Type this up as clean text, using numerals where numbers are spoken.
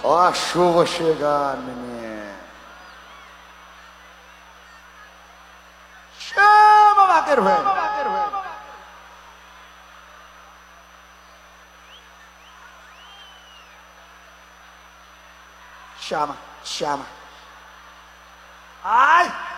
Ó, a chuva chegando, menino. Chama, vaqueiro velho. Chama, chama. Ai!